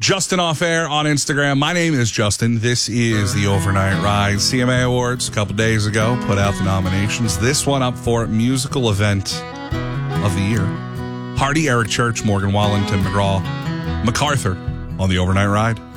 Justin Off Air on Instagram. My name is Justin. This is the Overnight Ride. CMA Awards a couple days ago put out the nominations. This one up for Musical Event of the Year. Hardy, Eric Church, Morgan Wallen, Tim McGraw, MacArthur on the Overnight Ride.